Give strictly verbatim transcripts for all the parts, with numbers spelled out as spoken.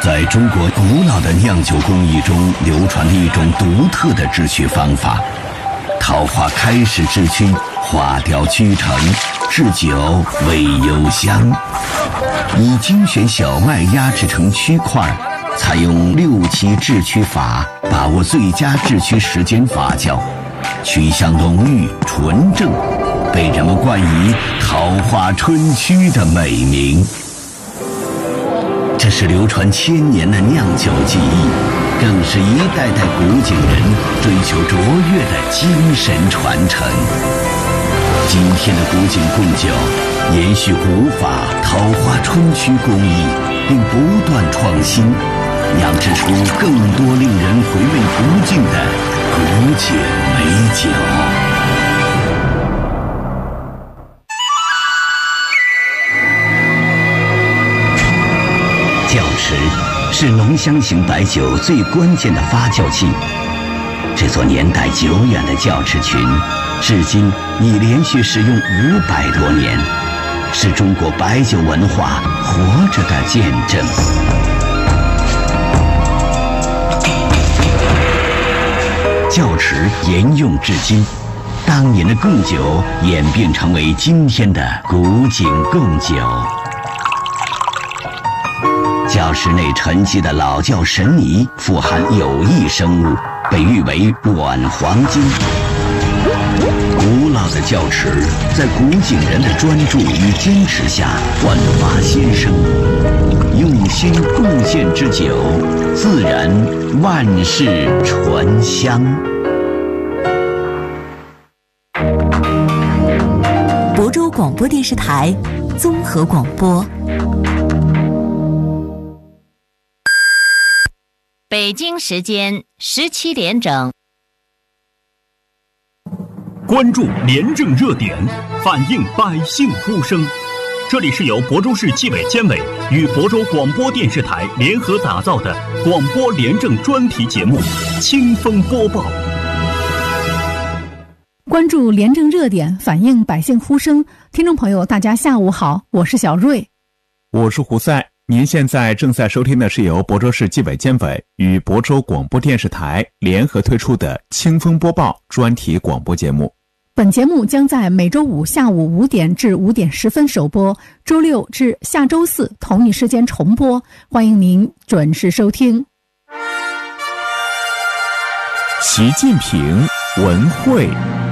在中国古老的酿酒工艺中流传的一种独特的制曲方法。桃花开始制曲，花雕曲成，制酒味幽香。以精选小麦压制成曲块，采用六七制曲法，把握最佳制曲时间发酵，曲香浓郁纯正，被人们冠以桃花春曲的美名。这是流传千年的酿酒技艺，更是一代代古井人追求卓越的精神传承。今天的古井贡酒延续古法桃花春曲工艺，并不断创新，酿制出更多令人回味不尽的古井美酒。窖池是浓香型白酒最关键的发酵器。这座年代久远的窖池群，至今已连续使用五百多年，是中国白酒文化活着的见证。窖池沿用至今，当年的贡酒演变成为今天的古井贡酒。窖池内沉积的老窖神泥富含有益生物，被誉为软黄金。古老的窖池在古井人的专注与坚持下焕发新生，用心贡献之酒，自然万世醇香。 亳州广播电视台综合广播。 北京时间十七点整。 关注廉政热点，反映百姓呼声。这里是由亳州市纪委监委与亳州广播电视台联合打造的广播廉政专题节目《清风播报》。 关注廉政热点，反映百姓呼声。听众朋友，大家下午好，我是小瑞， 我是胡赛。您现在正在收听的是由亳州市纪委监委与亳州广播电视台联合推出的《清风播报》专题广播节目。 本节目将在每周五下午五点至五点十分首播，周六至下周四同一时间重播，欢迎您准时收听。 习近平文汇。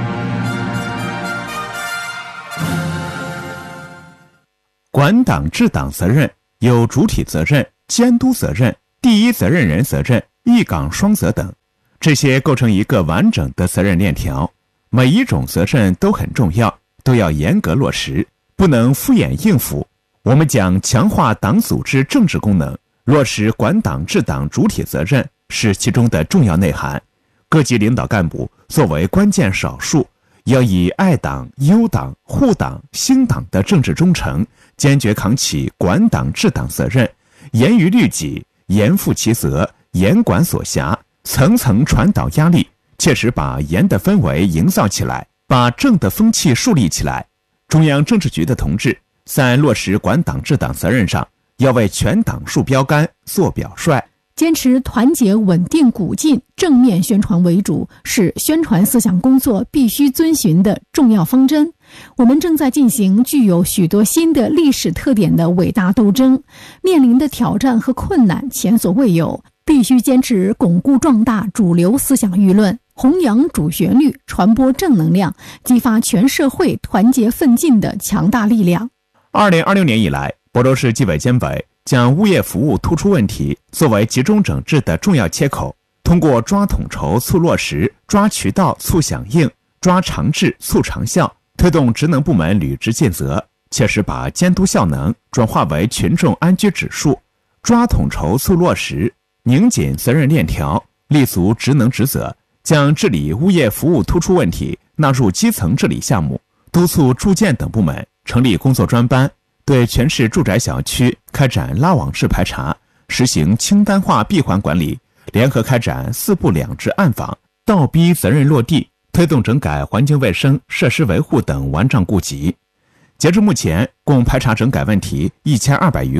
管党治党责任有主体责任、监督责任、第一责任人责任、一岗双责等，这些构成一个完整的责任链条。每一种责任都很重要，都要严格落实，不能敷衍应付。我们讲强化党组织政治功能，落实管党治党主体责任是其中的重要内涵。各级领导干部作为关键少数，要以爱党、优党、护党、兴党的政治忠诚，坚决扛起管党治党责任，严于律己，严负其责，严管所辖，层层传导压力，切实把严的氛围营造起来，把正的风气树立起来。中央政治局的同志在落实管党治党责任上，要为全党树标杆、做表率， 坚持团结稳定鼓劲、正面宣传为主，是宣传思想工作必须遵循的重要方针。我们正在进行具有许多新的历史特点的伟大斗争，面临的挑战和困难前所未有，必须坚持巩固壮大主流思想舆论，弘扬主旋律，传播正能量，激发全社会团结奋进的强大力量。 二零二六年以来，亳州市纪委监委将物业服务突出问题作为集中整治的重要切口，通过抓统筹促落实、抓渠道促响应、抓长治促长效，推动职能部门履职尽责，切实把监督效能转化为群众安居指数，抓统筹促落实，拧紧责任链条，立足职能职责，将治理物业服务突出问题纳入基层治理项目，督促住建等部门成立工作专班，对全市住宅小区开展拉网式排查，实行清单化闭环管理，联合开展四不两制暗访，倒逼责任落地，推动整改环境卫生、设施维护等顽瘴痼疾。截至目前，共排查整改问题一千二百余个，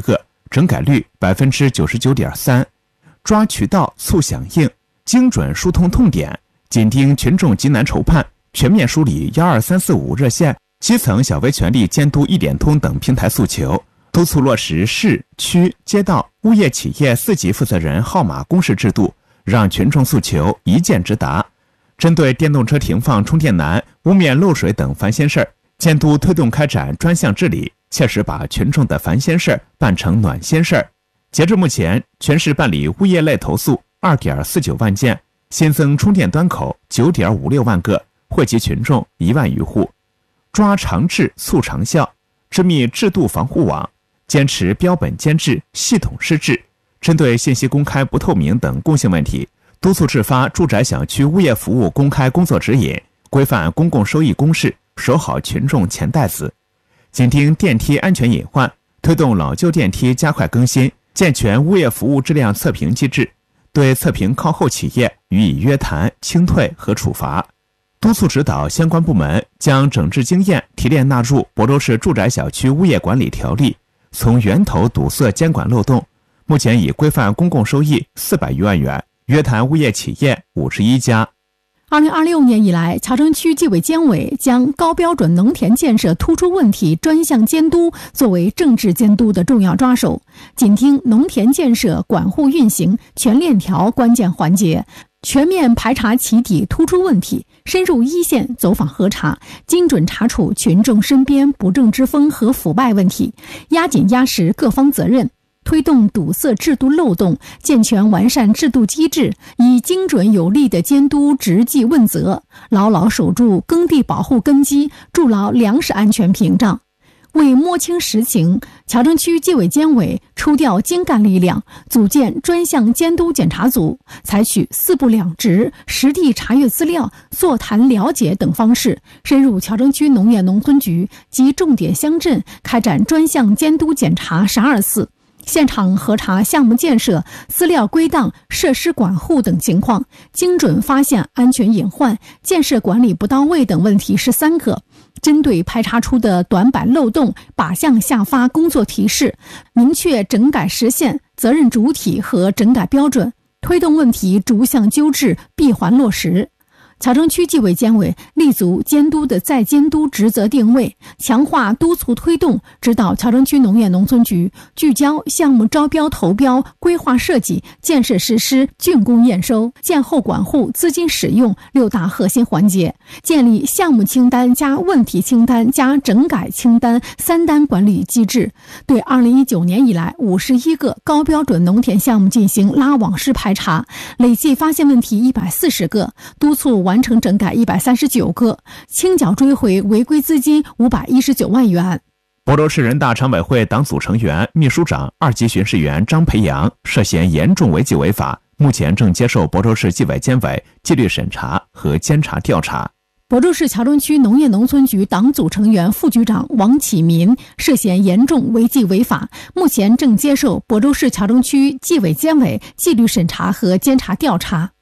整改率 百分之九十九点三， 抓渠道促响应，精准疏通痛点，紧盯群众急难愁盼，全面梳理一二三四五热线、基层小微权力监督一点通等平台诉求，督促落实市、区、街道、物业企业四级负责人号码公示制度，让群众诉求一键直达。针对电动车停放充电难、屋面漏水等烦心事儿，监督推动开展专项治理，切实把群众的烦心事儿办成暖心事儿。截至目前，全市办理物业类投诉 二点四九万件，新增充电端口 九点五六万个，惠及群众一万余户。抓长治促长效，织密制度防护网，坚持标本兼治、系统施治。针对信息公开不透明等共性问题，督促制发住宅小区物业服务公开工作指引，规范公共收益公示，守好群众钱袋子。紧盯电梯安全隐患，推动老旧电梯加快更新，健全物业服务质量测评机制，对测评靠后企业予以约谈、清退和处罚。督促指导相关部门将整治经验提炼纳入亳州市住宅小区物业管理条例，从源头堵塞监管漏洞。目前已规范公共收益四百余万元，约谈物业企业五十一家。 二零二六年以来，乔城区纪委监委将高标准农田建设突出问题专项监督作为政治监督的重要抓手，紧盯农田建设管护运行全链条关键环节，全面排查起底突出问题，深入一线走访核查，精准查处群众身边不正之风和腐败问题，压紧压实各方责任，推动堵塞制度漏洞，健全完善制度机制，以精准有力的监督直击问责，牢牢守住耕地保护根基，筑牢粮食安全屏障。为摸清实情，乔城区纪委监委抽调精干力量，组建专项监督检查组，采取四不两直、实地查阅资料、座谈了解等方式，深入乔城区农业农村局及重点乡镇，开展专项监督检查十二次，现场核查项目建设、资料归档、设施管护等情况，精准发现安全隐患、建设管理不到位等问题十三个。针对排查出的短板漏洞，靶向下发工作提示，明确整改实现、责任主体和整改标准，推动问题逐项纠治、闭环落实。乔城区纪委监委立足监督的再监督职责定位，强化督促推动，指导乔城区农业农村局聚焦项目招标投标、规划设计、建设实施、竣工验收、建后管护、资金使用六大核心环节，建立项目清单加问题清单加整改清单三单管理机制，对二零一九年以来五十一个高标准农田项目进行拉网式排查，累计发现问题一百四十个，督促完成整改一百三十九个，清缴追回违规资金五百一十九万元。 亳州市人大常委会党组成员、秘书长、二级巡视员张培阳涉嫌严重违纪违法，目前正接受亳州市纪委监委纪律审查和监察调查。 亳州市乔城区农业农村局党组成员、副局长王启民涉嫌严重违纪违法，目前正接受亳州市乔城区纪委监委纪律审查和监察调查。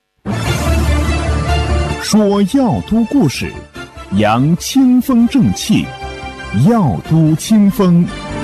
说药都故事，扬清风正气，药都清风。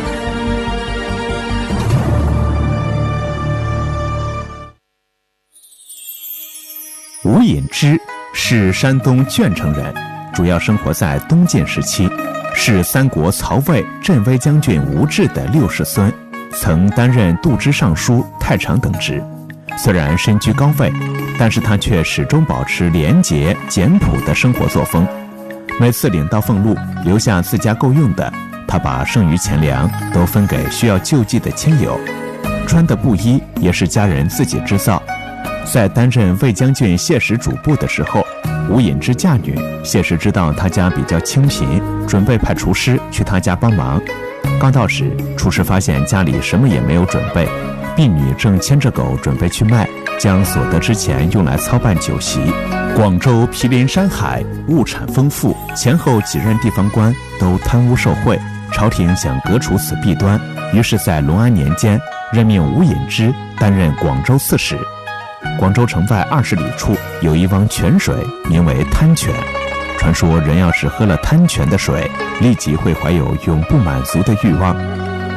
吴隐之是山东鄄城人，主要生活在东晋时期，是三国曹魏镇威将军吴质的六世孙，曾担任度支尚书、太常等职。虽然身居高位，但是他却始终保持廉洁简朴的生活作风。每次领到俸禄，留下自家够用的，他把剩余钱粮都分给需要救济的亲友。穿的布衣也是家人自己制造。在担任魏将军谢氏主簿的时候，吴隐之嫁女，谢氏知道他家比较清贫，准备派厨师去他家帮忙。刚到时，厨师发现家里什么也没有准备，婢女正牵着狗准备去卖，将所得之钱用来操办酒席。广州毗邻山海，物产丰富，前后几任地方官都贪污受贿，朝廷想革除此弊端，于是在隆安年间任命吴隐之担任广州刺史。广州城外二十里处有一汪泉水，名为滩泉。传说人要是喝了滩泉的水，立即会怀有永不满足的欲望。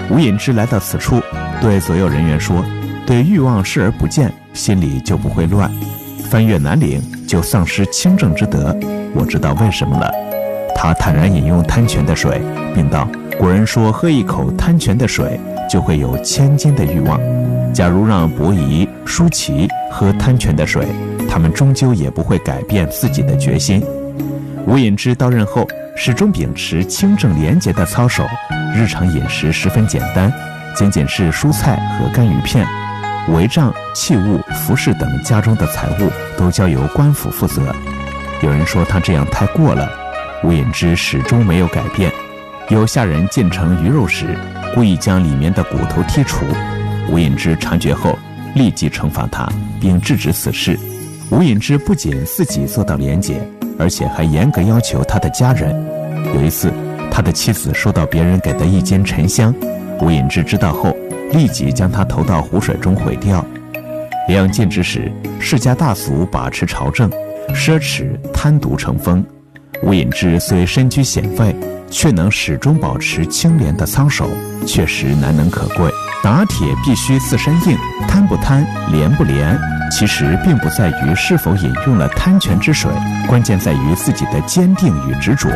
吴隐之来到此处，对所有人员说：对欲望视而不见，心里就不会乱；翻越南岭，就丧失清正之德。我知道为什么了。他坦然饮用贪泉的水，并道：古人说喝一口贪泉的水，就会有千金的欲望。假如让伯夷、舒淇喝贪泉的水，他们终究也不会改变自己的决心。吴隐之到任后，始终秉持清正廉洁的操守，日常饮食十分简单，仅仅是蔬菜和干鱼片，帷帐、器物、服饰等家中的财物都交由官府负责。有人说他这样太过了，吴隐之始终没有改变。有下人进城鱼肉时，故意将里面的骨头剔除，吴隐之察觉后立即惩罚他，并制止此事。吴隐之不仅自己做到廉洁，而且还严格要求他的家人。有一次，他的妻子收到别人给的一斤沉香，吴隐之知道后，立即将它投到湖水中毁掉。两晋之时，世家大族把持朝政，奢侈贪渎成风。吴隐之虽身居显位，却能始终保持清廉的操守，确实难能可贵。打铁必须自身硬，贪不贪，廉不廉，其实并不在于是否饮用了贪泉之水，关键在于自己的坚定与执着。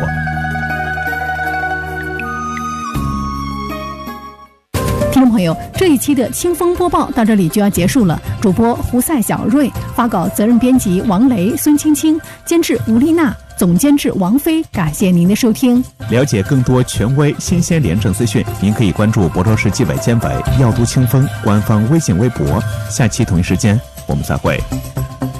听众朋友，这一期的清风播报到这里就要结束了。主播胡赛小瑞，发稿责任编辑王雷、孙青青，监制吴丽娜，总监制王菲。感谢您的收听。 了解更多权威、新鲜、廉政资讯，您可以关注亳州市纪委监委要读清风官方微信微博。下期同一时间，我们再会。